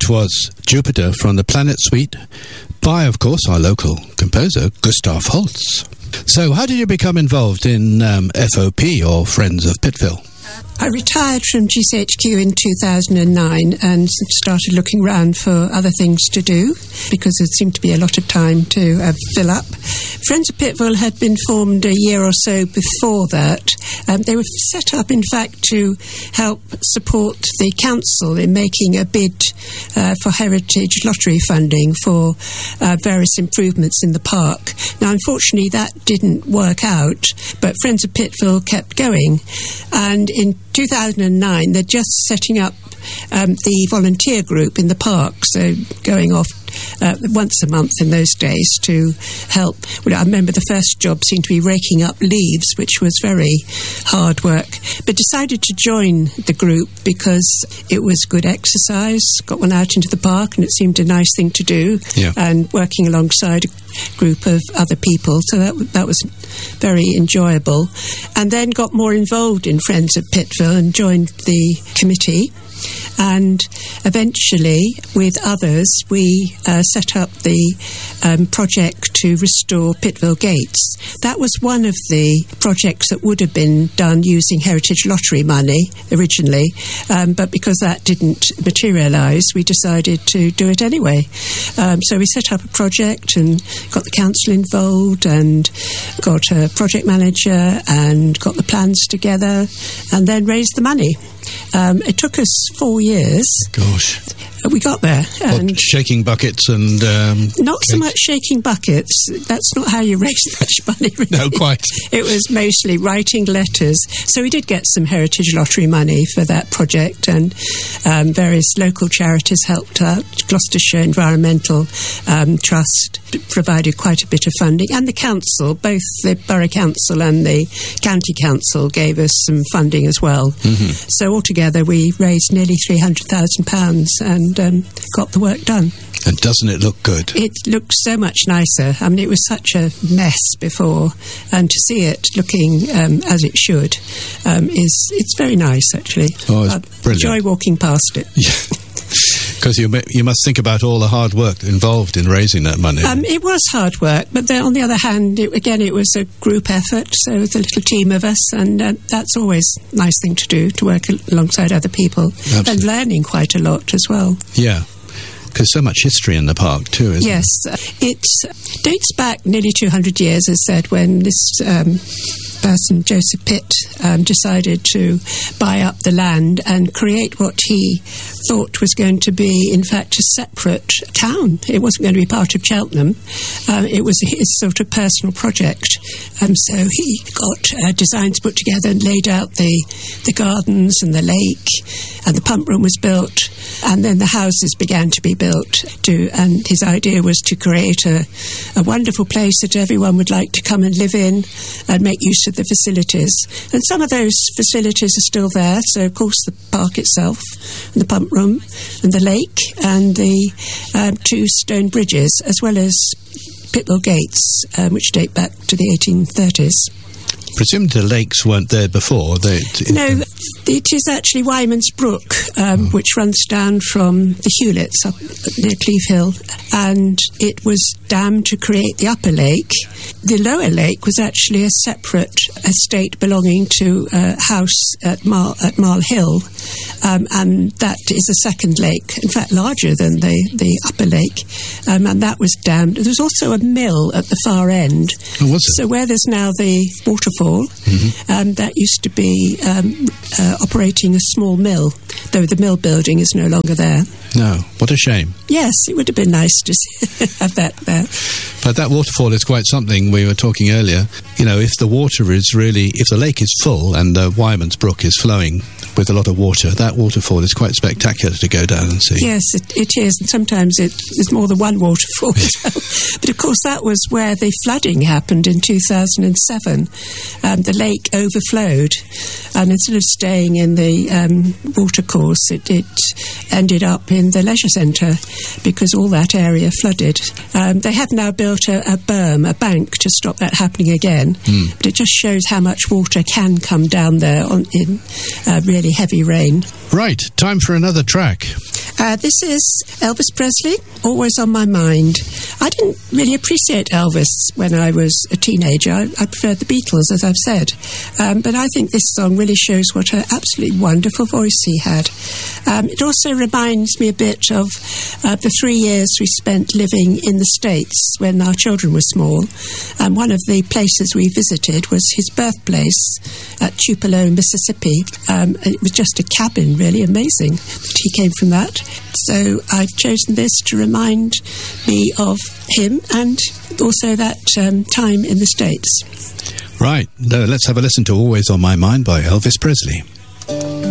That was Jupiter from the Planet Suite by, of course, our local composer, Gustav Holst. So how did you become involved in FOP, or Friends of Pittville? I retired from GCHQ in 2009 and started looking around for other things to do because there seemed to be a lot of time to fill up. Friends of Pittville had been formed a year or so before that. They were set up, in fact, to help support the council in making a bid for heritage lottery funding for various improvements in the park. Now, unfortunately, that didn't work out, but Friends of Pittville kept going. And in 2009, they're just setting up the volunteer group in the park, so going off once a month in those days to help. Well, I remember the first job seemed to be raking up leaves, which was very hard work, but decided to join the group because it was good exercise, got one out into the park, and it seemed a nice thing to do, and working alongside a group of other people, so that was very enjoyable. And then got more involved in Friends of Pittville and joined the committee. And eventually, with others, we set up the project to restore Pittville Gates. That was one of the projects that would have been done using Heritage Lottery money originally, but because that didn't materialise, we decided to do it anyway. So we set up a project and got the council involved and got a project manager and got the plans together and then raised the money. It took us 4 years. Gosh. We got there. And shaking buckets and... not so much shaking buckets. That's not how you raise much money, really. No, quite. It was mostly writing letters. So we did get some Heritage Lottery money for that project, and various local charities helped out. Gloucestershire Environmental Trust provided quite a bit of funding, and the council, both the Borough Council and the County Council, gave us some funding as well. Mm-hmm. So altogether we raised nearly £300,000 and got the work done. And doesn't it look good? It looked so much nicer. I mean, it was such a mess before, and to see it looking as it should, it's very nice, actually. Oh, it's brilliant. Enjoy walking past it. Yeah. Because you must think about all the hard work involved in raising that money. It was hard work, but then on the other hand, it was a group effort, so it was a little team of us, and that's always a nice thing to do, to work alongside other people. Absolutely. And learning quite a lot as well. Yeah. Because so much history in the park too, isn't it? Yes. It dates back nearly 200 years, as said, when this person, Joseph Pitt, decided to buy up the land and create what he thought was going to be, in fact, a separate town. It wasn't going to be part of Cheltenham. It was his sort of personal project. So he got designs put together and laid out the gardens and the lake, and the pump room was built, and then the houses began to be built, and his idea was to create a wonderful place that everyone would like to come and live in and make use of the facilities. And some of those facilities are still there, so of course the park itself, and the pump room, and the lake, and the 2 stone bridges, as well as Pittville Gates, which date back to the 1830s. Presumably the lakes weren't there before. No, it is actually Wyman's Brook, which runs down from the Hewletts up near Cleve Hill, and it was dammed to create the upper lake. The lower lake was actually a separate estate belonging to a house at Marl Hill, and that is a second lake, in fact larger than the upper lake, and that was dammed. There was also a mill at the far end. Oh, was it? So where there's now the waterfall, that used to be operating a small mill, though the mill building is no longer there. No, what a shame. Yes, it would have been nice to have that there. But that waterfall is quite something. We were talking earlier. You know, if the lake is full and the Wyman's Brook is flowing with a lot of water, that waterfall is quite spectacular to go down and see. Yes, it is. And sometimes there's more than one waterfall. But of course, that was where the flooding happened in 2007. The lake overflowed, and instead of staying in the watercourse, it ended up in the leisure centre because all that area flooded. They have now built a berm, a bank, to stop that happening again. But it just shows how much water can come down there in really heavy rain. Right, time for another track. This is Elvis Presley, Always on My Mind. I didn't really appreciate Elvis when I was a teenager. I preferred the Beatles, as I've said. But I think this song really shows what an absolutely wonderful voice he had. It also reminds me a bit of the 3 years we spent living in the States when our children were small. One of the places we visited was his birthplace at Tupelo, Mississippi. It was just a cabin, really amazing that he came from that. So I've chosen this to remind me of him and also that time in the States. Right, let's have a listen to Always on My Mind by Elvis Presley.